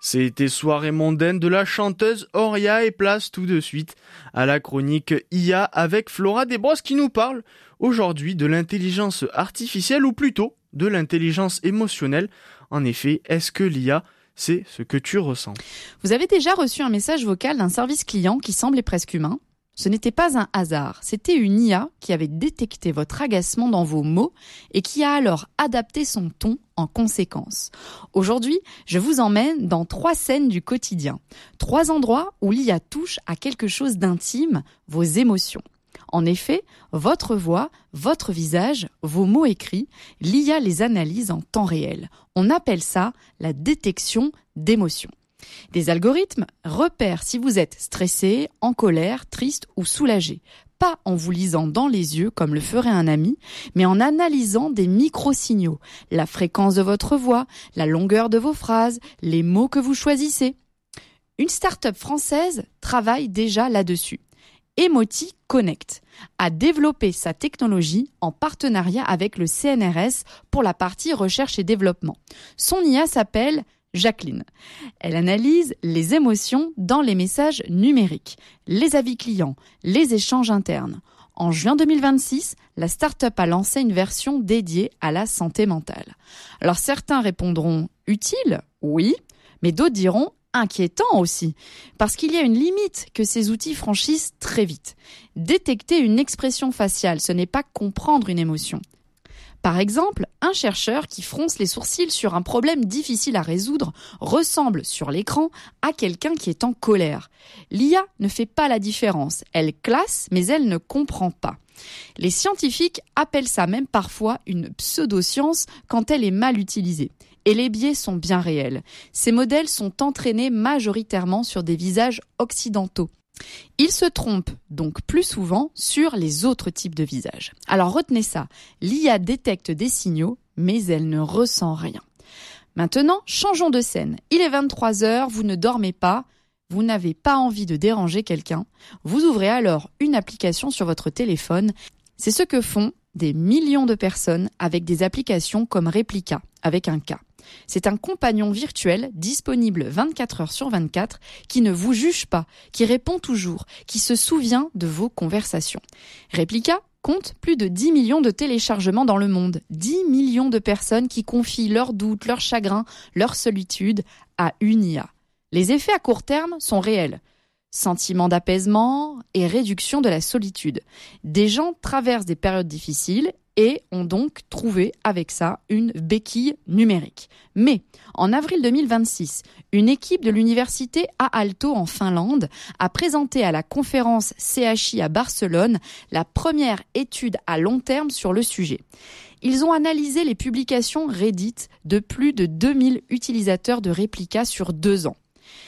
C'était Soirée mondaine de la chanteuse Auria et place tout de suite à la chronique IA avec Flora Desbrosses qui nous parle aujourd'hui de l'intelligence artificielle ou plutôt de l'intelligence émotionnelle. En effet, est-ce que l'IA, c'est ce que tu ressens? Vous avez déjà reçu un message vocal d'un service client qui semblait presque humain? Ce n'était pas un hasard, c'était une IA qui avait détecté votre agacement dans vos mots et qui a alors adapté son ton en conséquence. Aujourd'hui, je vous emmène dans 3 scènes du quotidien. 3 endroits où l'IA touche à quelque chose d'intime, vos émotions. En effet, votre voix, votre visage, vos mots écrits, l'IA les analyse en temps réel. On appelle ça la détection d'émotions. Des algorithmes repèrent si vous êtes stressé, en colère, triste ou soulagé. Pas en vous lisant dans les yeux comme le ferait un ami, mais en analysant des micro-signaux, la fréquence de votre voix, la longueur de vos phrases, les mots que vous choisissez. Une start-up française travaille déjà là-dessus. Emoti Connect a développé sa technologie en partenariat avec le CNRS pour la partie recherche et développement. Son IA s'appelle Jacqueline. Elle analyse les émotions dans les messages numériques, les avis clients, les échanges internes. En juin 2026, la start-up a lancé une version dédiée à la santé mentale. Alors certains répondront utile, oui, mais d'autres diront inquiétant aussi, parce qu'il y a une limite que ces outils franchissent très vite. Détecter une expression faciale, ce n'est pas comprendre une émotion. Par exemple, un chercheur qui fronce les sourcils sur un problème difficile à résoudre ressemble sur l'écran à quelqu'un qui est en colère. L'IA ne fait pas la différence, elle classe mais elle ne comprend pas. Les scientifiques appellent ça même parfois une pseudo-science quand elle est mal utilisée. Et les biais sont bien réels. Ces modèles sont entraînés majoritairement sur des visages occidentaux. Ils se trompent donc plus souvent sur les autres types de visages. Alors retenez ça, l'IA détecte des signaux, mais elle ne ressent rien. Maintenant, changeons de scène. Il est 23h, vous ne dormez pas, vous n'avez pas envie de déranger quelqu'un. Vous ouvrez alors une application sur votre téléphone. C'est ce que font des millions de personnes avec des applications comme Replika, avec un K. C'est un compagnon virtuel disponible 24 heures sur 24 qui ne vous juge pas, qui répond toujours, qui se souvient de vos conversations. Replika compte plus de 10 millions de téléchargements dans le monde. 10 millions de personnes qui confient leurs doutes, leurs chagrins, leur solitude à une IA. Les effets à court terme sont réels. Sentiment d'apaisement et réduction de la solitude. Des gens traversent des périodes difficiles et ont donc trouvé avec ça une béquille numérique. Mais en avril 2026, une équipe de l'université Aalto en Finlande a présenté à la conférence CHI à Barcelone la première étude à long terme sur le sujet. Ils ont analysé les publications Reddit de plus de 2000 utilisateurs de Replika sur 2 ans.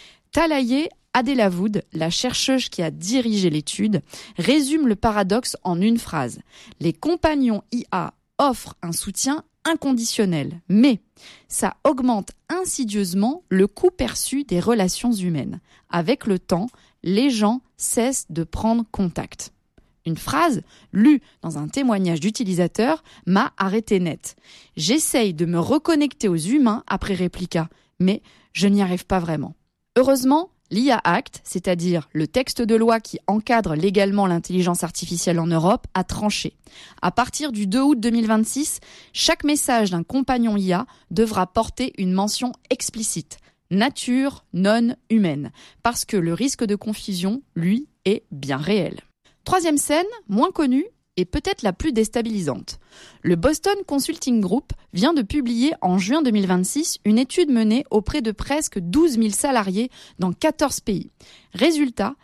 Talaye Adelawood, la chercheuse qui a dirigé l'étude, résume le paradoxe en une phrase. Les compagnons IA offrent un soutien inconditionnel, mais ça augmente insidieusement le coût perçu des relations humaines. Avec le temps, les gens cessent de prendre contact. Une phrase, lue dans un témoignage d'utilisateur, m'a arrêté net. J'essaye de me reconnecter aux humains après Replika, mais je n'y arrive pas vraiment. Heureusement, l'IA Act, c'est-à-dire le texte de loi qui encadre légalement l'intelligence artificielle en Europe, a tranché. À partir du 2 août 2026, chaque message d'un compagnon IA devra porter une mention explicite. Nature non humaine. Parce que le risque de confusion, lui, est bien réel. 3e scène, moins connue, et peut-être la plus déstabilisante. Le Boston Consulting Group vient de publier en juin 2026 une étude menée auprès de presque 12 000 salariés dans 14 pays. Résultat,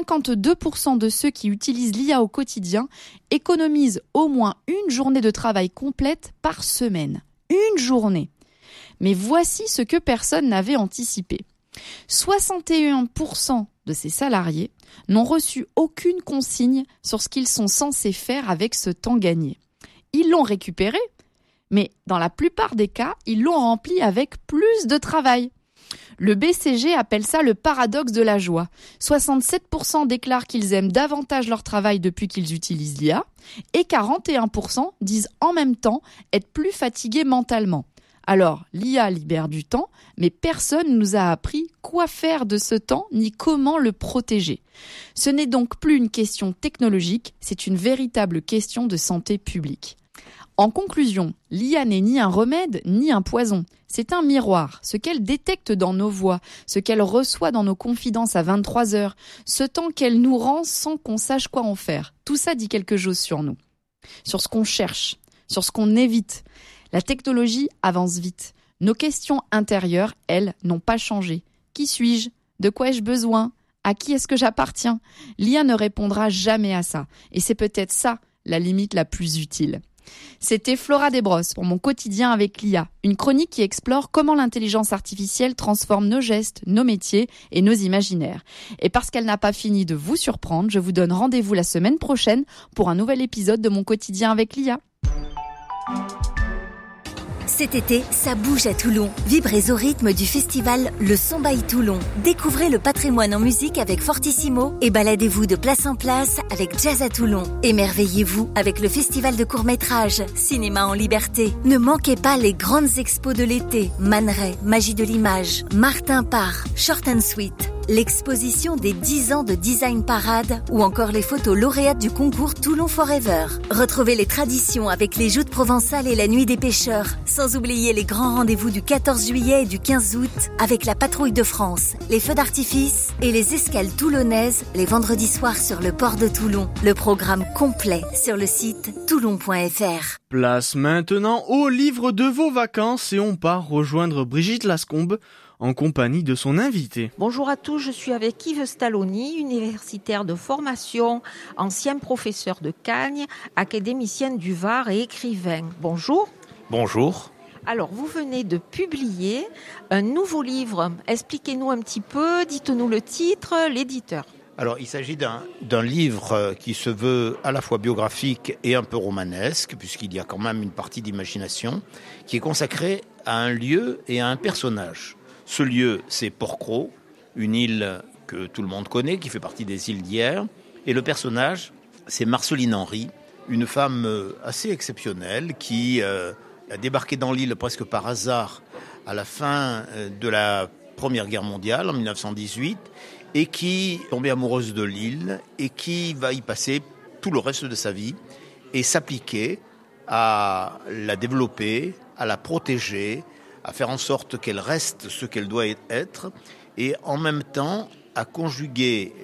52% de ceux qui utilisent l'IA au quotidien économisent au moins une journée de travail complète par semaine. Une journée. Mais voici ce que personne n'avait anticipé. 61% de ces salariés n'ont reçu aucune consigne sur ce qu'ils sont censés faire avec ce temps gagné. Ils l'ont récupéré, mais dans la plupart des cas, ils l'ont rempli avec plus de travail. Le BCG appelle ça le paradoxe de la joie. 67% déclarent qu'ils aiment davantage leur travail depuis qu'ils utilisent l'IA et 41% disent en même temps être plus fatigués mentalement. Alors, l'IA libère du temps, mais personne ne nous a appris quoi faire de ce temps ni comment le protéger. Ce n'est donc plus une question technologique, c'est une véritable question de santé publique. En conclusion, l'IA n'est ni un remède ni un poison. C'est un miroir. Ce qu'elle détecte dans nos voix, ce qu'elle reçoit dans nos confidences à 23 heures, ce temps qu'elle nous rend sans qu'on sache quoi en faire. Tout ça dit quelque chose sur nous, sur ce qu'on cherche, sur ce qu'on évite. La technologie avance vite. Nos questions intérieures, elles, n'ont pas changé. Qui suis-je ? De quoi ai-je besoin ? À qui est-ce que j'appartiens ? L'IA ne répondra jamais à ça. Et c'est peut-être ça, la limite la plus utile. C'était Flora Desbrosses pour mon quotidien avec l'IA, une chronique qui explore comment l'intelligence artificielle transforme nos gestes, nos métiers et nos imaginaires. Et parce qu'elle n'a pas fini de vous surprendre, je vous donne rendez-vous la semaine prochaine pour un nouvel épisode de mon quotidien avec l'IA. Cet été, ça bouge à Toulon. Vibrez au rythme du festival Le Son by Toulon. Découvrez le patrimoine en musique avec Fortissimo et baladez-vous de place en place avec Jazz à Toulon. Émerveillez-vous avec le festival de court-métrage Cinéma en liberté. Ne manquez pas les grandes expos de l'été. Man Ray, Magie de l'image, Martin Parr, Short and Sweet. L'exposition des 10 ans de Design Parade ou encore les photos lauréates du concours Toulon Forever. Retrouvez les traditions avec les joutes provençales et la nuit des pêcheurs. Sans oublier les grands rendez-vous du 14 juillet et du 15 août avec la patrouille de France, les feux d'artifice et les escales toulonnaises les vendredis soirs sur le port de Toulon. Le programme complet sur le site toulon.fr. Place maintenant au livre de vos vacances et on part rejoindre Brigitte Lascombe en compagnie de son invité. Bonjour à tous, je suis avec Yves Stalloni, universitaire de formation, ancien professeur de Cagnes, académicien du Var et écrivain. Bonjour. Bonjour. Alors, vous venez de publier un nouveau livre. Expliquez-nous un petit peu, dites-nous le titre, l'éditeur. Alors, il s'agit d'un livre qui se veut à la fois biographique et un peu romanesque, puisqu'il y a quand même une partie d'imagination, qui est consacré à un lieu et à un personnage. Ce lieu, c'est Port-Cros, une île que tout le monde connaît, qui fait partie des îles d'hier. Et le personnage, c'est Marceline Henry, une femme assez exceptionnelle qui a débarqué dans l'île presque par hasard à la fin de la Première Guerre mondiale, en 1918, et qui est tombée amoureuse de l'île et qui va y passer tout le reste de sa vie et s'appliquer à la développer, à la protéger, à faire en sorte qu'elle reste ce qu'elle doit être, et en même temps à conjuguer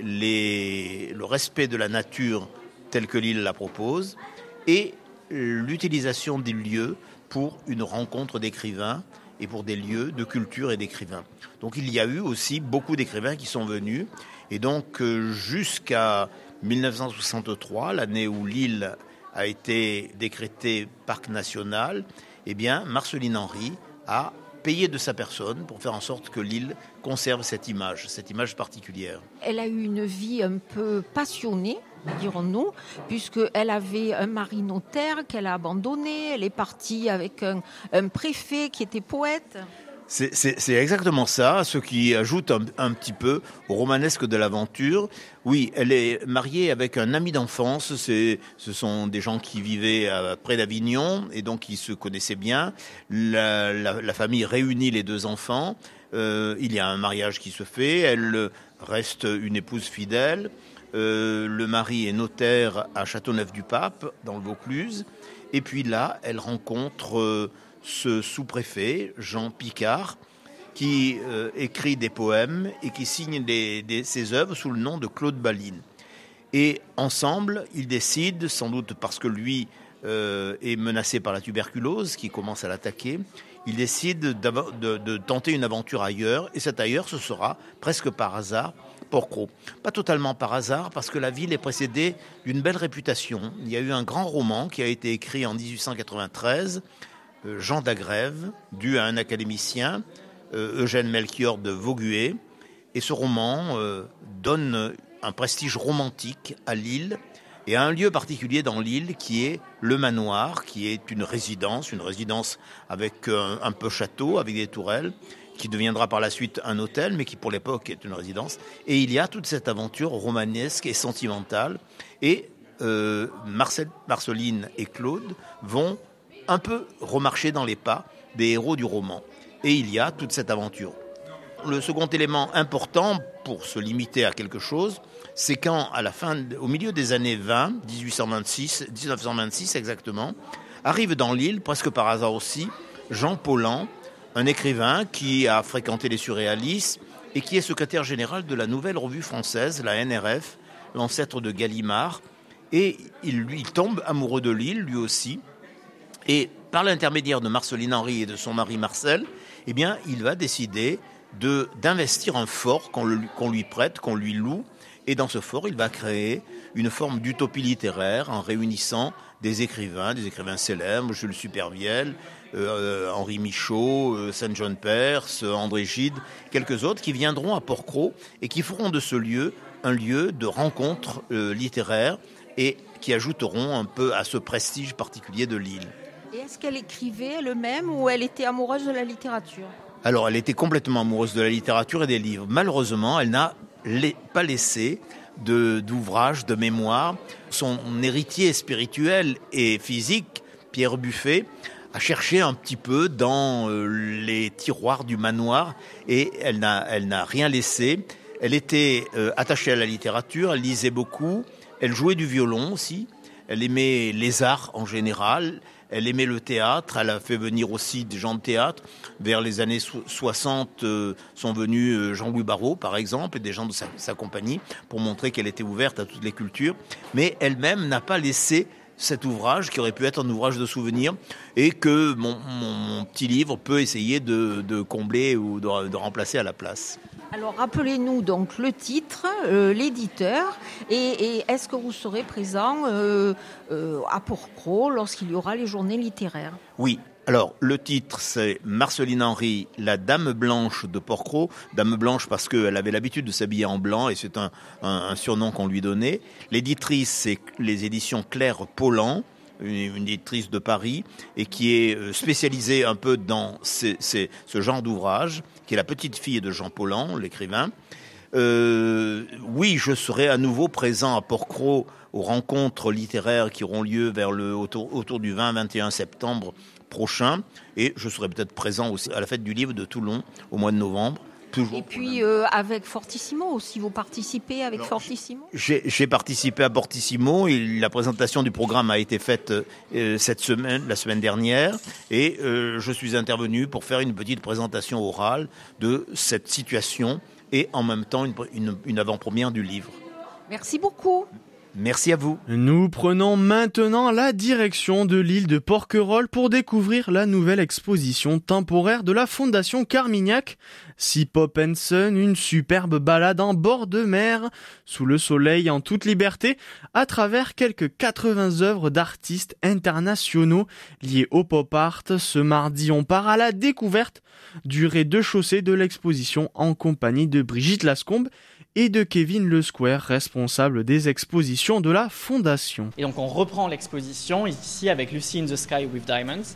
le respect de la nature tel que l'île la propose, et l'utilisation des lieux pour une rencontre d'écrivains et pour des lieux de culture et d'écrivains. Donc il y a eu aussi beaucoup d'écrivains qui sont venus, et donc jusqu'à 1963, l'année où l'île a été décrétée parc national, eh bien Marceline Henry a payé de sa personne pour faire en sorte que l'île conserve cette image particulière. Elle a eu une vie un peu passionnée, dirons-nous, puisqu'elle avait un mari notaire qu'elle a abandonné, elle est partie avec un préfet qui était poète. C'est exactement ça, ce qui ajoute un petit peu au romanesque de l'aventure. Oui, elle est mariée avec un ami d'enfance, ce sont des gens qui vivaient près d'Avignon et donc qui se connaissaient bien. La famille réunit les deux enfants, il y a un mariage qui se fait, elle reste une épouse fidèle. Le mari est notaire à Châteauneuf-du-Pape, dans le Vaucluse. Et puis là, elle rencontre ce sous-préfet, Jean Picard, qui écrit des poèmes et qui signe ses œuvres sous le nom de Claude Baline. Et ensemble, ils décident, sans doute parce que lui est menacé par la tuberculose qui commence à l'attaquer, ils décident de tenter une aventure ailleurs. Et cet ailleurs, ce sera, presque par hasard, Port-Cros. Pas totalement par hasard, parce que la ville est précédée d'une belle réputation. Il y a eu un grand roman qui a été écrit en 1893, Jean d'Agrève, dû à un académicien, Eugène Melchior de Vaugué. Et ce roman donne un prestige romantique à l'île et à un lieu particulier dans l'île qui est le manoir, qui est une résidence avec un peu château, avec des tourelles, qui deviendra par la suite un hôtel, mais qui pour l'époque est une résidence. Et il y a toute cette aventure romanesque et sentimentale. Et Marceline et Claude vont un peu remarcher dans les pas des héros du roman. Et il y a toute cette aventure. Le second élément important, pour se limiter à quelque chose, c'est quand, au milieu des années 20, 1926 exactement, arrive dans l'île, presque par hasard aussi, Jean Paulhan, un écrivain qui a fréquenté les surréalistes et qui est secrétaire général de la Nouvelle Revue Française, la NRF, l'ancêtre de Gallimard. Et il tombe amoureux de l'île, lui aussi. Et par l'intermédiaire de Marceline Henry et de son mari Marcel, eh bien, il va décider d'investir un fort qu'on lui prête, qu'on lui loue. Et dans ce fort, il va créer une forme d'utopie littéraire en réunissant des écrivains célèbres, Jules Supervielle, Henri Michaud, Saint-John Perse, André Gide, quelques autres qui viendront à Port-Cros et qui feront de ce lieu un lieu de rencontre littéraire et qui ajouteront un peu à ce prestige particulier de l'île. Et est-ce qu'elle écrivait elle-même ou elle était amoureuse de la littérature ? Alors, elle était complètement amoureuse de la littérature et des livres. Malheureusement, elle n'a pas laissé d'ouvrages, de mémoires. Son héritier spirituel et physique, Pierre Buffet, a cherché un petit peu dans les tiroirs du manoir et elle n'a rien laissé. Elle était attachée à la littérature, elle lisait beaucoup, elle jouait du violon aussi, elle aimait les arts en général, elle aimait le théâtre, elle a fait venir aussi des gens de théâtre. Vers les années 60 sont venus Jean-Louis Barrault, par exemple, et des gens de sa compagnie, pour montrer qu'elle était ouverte à toutes les cultures. Mais elle-même n'a pas laissé cet ouvrage, qui aurait pu être un ouvrage de souvenir, et que mon petit livre peut essayer de combler ou de remplacer à la place. Alors rappelez-nous donc le titre, l'éditeur, et est-ce que vous serez présent à Port-Cros lorsqu'il y aura les journées littéraires ? Oui. Alors, le titre, c'est Marceline Henry, la Dame Blanche de Port-Cros. Dame Blanche parce qu'elle avait l'habitude de s'habiller en blanc et c'est un surnom qu'on lui donnait. L'éditrice, c'est les éditions Claire Paulhan, une éditrice de Paris et qui est spécialisée un peu dans ce genre d'ouvrage, qui est la petite fille de Jean Paulhan, l'écrivain. Oui, je serai à nouveau présent à Port-Cros aux rencontres littéraires qui auront lieu autour du 20-21 septembre prochain, et je serai peut-être présent aussi à la fête du livre de Toulon au mois de novembre. Et puis avec Fortissimo aussi, vous participez avec Fortissimo ? J'ai participé à Fortissimo et la présentation du programme a été faite la semaine dernière, et je suis intervenu pour faire une petite présentation orale de cette situation et en même temps une avant-première du livre. Merci beaucoup. Merci à vous. Nous prenons maintenant la direction de l'île de Porquerolles pour découvrir la nouvelle exposition temporaire de la Fondation Carmignac. Sea Pop & Sun, une superbe balade en bord de mer, sous le soleil en toute liberté, à travers quelques 80 œuvres d'artistes internationaux liées au pop art. Ce mardi, on part à la découverte du rez-de-chaussée de l'exposition en compagnie de Brigitte Lascombe et de Kevin Le Square, responsable des expositions de la Fondation. Et donc on reprend l'exposition ici avec Lucy in the Sky with Diamonds,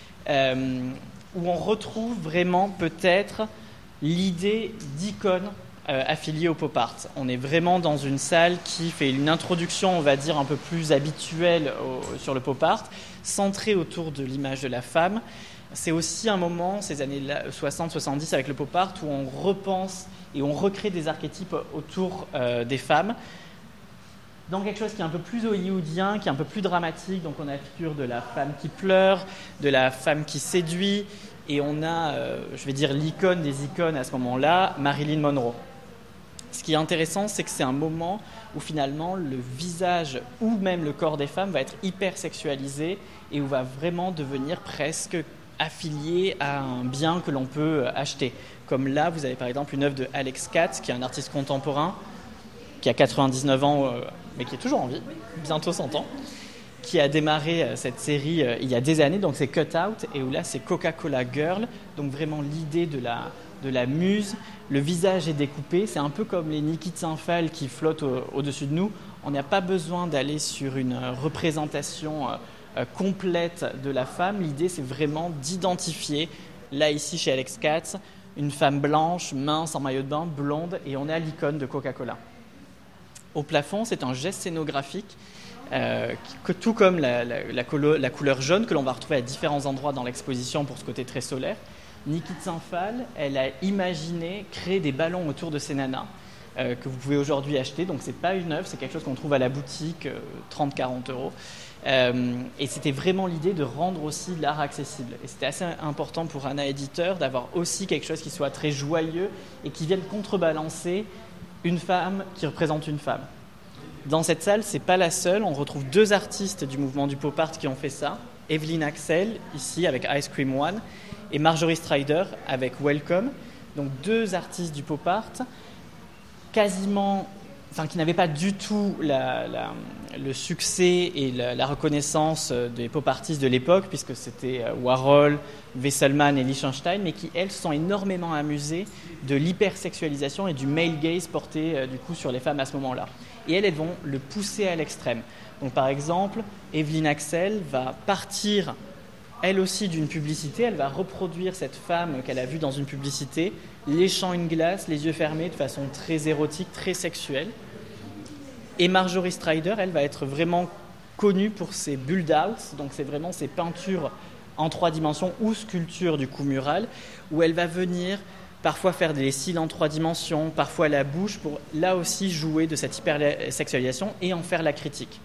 où on retrouve vraiment peut-être l'idée d'icône affiliée au pop art. On est vraiment dans une salle qui fait une introduction, on va dire, un peu plus habituelle sur le pop art, centrée autour de l'image de la femme. C'est aussi un moment, ces années 60-70 avec le pop art, où on repense et on recrée des archétypes autour des femmes, dans quelque chose qui est un peu plus hollywoodien, qui est un peu plus dramatique. Donc on a la figure de la femme qui pleure, de la femme qui séduit, et on a, je vais dire, l'icône des icônes à ce moment-là, Marilyn Monroe. Ce qui est intéressant, c'est que c'est un moment où finalement le visage ou même le corps des femmes va être hyper sexualisé et où va vraiment devenir presque affilié à un bien que l'on peut acheter. Comme là, vous avez par exemple une œuvre de Alex Katz, qui est un artiste contemporain, qui a 99 ans, mais qui est toujours en vie, bientôt 100 ans, qui a démarré cette série il y a des années, donc c'est Cut Out, et où là c'est Coca-Cola Girl, donc vraiment l'idée de la muse. Le visage est découpé, c'est un peu comme les Niki de Saint-Phal qui flottent au-dessus de nous. On n'a pas besoin d'aller sur une représentation complète de la femme. L'idée, c'est vraiment d'identifier, là ici chez Alex Katz, une femme blanche, mince, en maillot de bain, blonde, et on est à l'icône de Coca-Cola. Au plafond, c'est un geste scénographique tout comme la couleur jaune que l'on va retrouver à différents endroits dans l'exposition pour ce côté très solaire. Niki Tsinfal, elle a imaginé créer des ballons autour de ces nanas que vous pouvez aujourd'hui acheter. Donc c'est pas une œuvre, c'est quelque chose qu'on trouve à la boutique, 30-40 euros. Et c'était vraiment l'idée de rendre aussi l'art accessible. Et c'était assez important pour Anna Éditeur d'avoir aussi quelque chose qui soit très joyeux et qui vienne contrebalancer une femme qui représente une femme. Dans cette salle, c'est pas la seule. On retrouve 2 artistes du mouvement du pop art qui ont fait ça. Evelyn Axel, ici, avec Ice Cream One, et Marjorie Strider, avec Welcome. Donc 2 artistes du pop art, qui n'avaient pas du tout le succès et la reconnaissance des pop artistes de l'époque, puisque c'était Warhol, Wesselmann et Lichtenstein, mais qui, elles, se sont énormément amusées de l'hypersexualisation et du male gaze porté du coup sur les femmes à ce moment-là. Et elles vont le pousser à l'extrême. Donc par exemple, Evelyn Axel va partir elle aussi d'une publicité, elle va reproduire cette femme qu'elle a vue dans une publicité, léchant une glace, les yeux fermés, de façon très érotique, très sexuelle. Et Marjorie Strider, elle va être vraiment connue pour ses build-outs, donc c'est vraiment ses peintures en 3 dimensions ou sculptures du coup murales, où elle va venir parfois faire des cils en 3 dimensions, parfois la bouche, pour là aussi jouer de cette hypersexualisation et en faire la critique.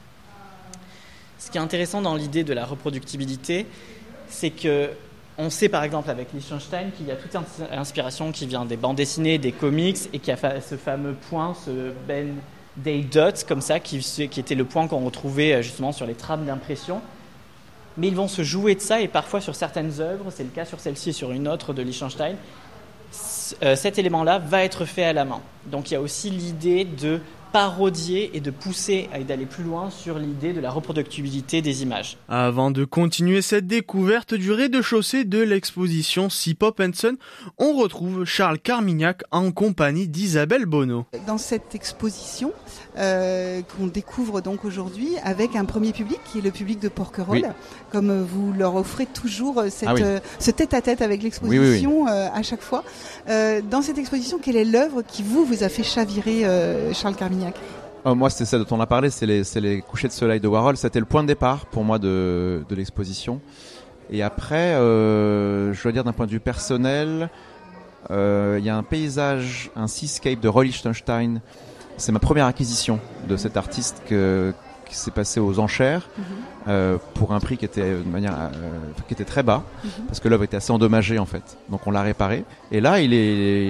Ce qui est intéressant dans l'idée de la reproductibilité, c'est qu'on sait par exemple avec Lichtenstein qu'il y a toute une inspiration qui vient des bandes dessinées, des comics, et qu'il y a ce fameux point, ce Ben Day Dot, comme ça, qui était le point qu'on retrouvait justement sur les trames d'impression. Mais ils vont se jouer de ça, et parfois sur certaines œuvres, c'est le cas sur celle-ci et sur une autre de Lichtenstein, cet élément-là va être fait à la main. Donc il y a aussi l'idée de parodier et de pousser et d'aller plus loin sur l'idée de la reproductibilité des images. Avant de continuer cette découverte du rez-de-chaussée de l'exposition Si Pop & Son, on retrouve Charles Carmignac en compagnie d'Isabelle Bonneau. Dans cette exposition qu'on découvre donc aujourd'hui avec un premier public qui est le public de Porquerolles, comme vous leur offrez toujours ce tête-à-tête avec l'exposition à chaque fois. Dans cette exposition, quelle est l'œuvre qui vous a fait chavirer, Charles Carmignac? Moi, c'est celle dont on a parlé, c'est les couchers de soleil de Warhol. C'était le point de départ pour moi de l'exposition. Et après, je dois dire d'un point de vue personnel, il y a un paysage, un seascape de Roy Lichtenstein. C'est ma première acquisition de cet artiste qui s'est passé aux enchères pour un prix qui était qui était très bas parce que l'œuvre était assez endommagée en fait. Donc on l'a réparé. Et là, il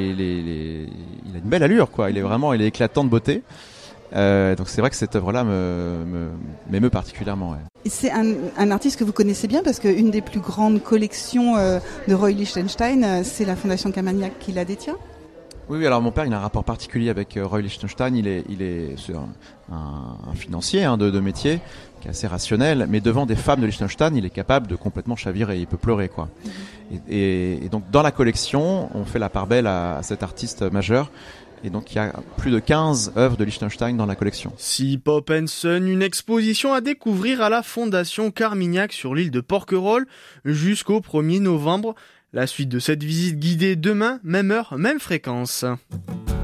a une belle allure quoi. Il est éclatant de beauté. Donc c'est vrai que cette œuvre-là m'émeut particulièrement. Ouais. Et c'est un artiste que vous connaissez bien parce qu'une des plus grandes collections de Roy Lichtenstein, c'est la Fondation Carmignac qui la détient. Oui, alors mon père, il a un rapport particulier avec Roy Lichtenstein. Il est un financier de métier qui est assez rationnel, mais devant des femmes de Lichtenstein, il est capable de complètement chavirer. Il peut pleurer, quoi. Et donc dans la collection, on fait la part belle à cet artiste majeur. Et donc il y a plus de 15 œuvres de Lichtenstein dans la collection. Si Pop & Son, une exposition à découvrir à la Fondation Carmignac sur l'île de Porquerolles jusqu'au 1er novembre. La suite de cette visite guidée demain, même heure, même fréquence.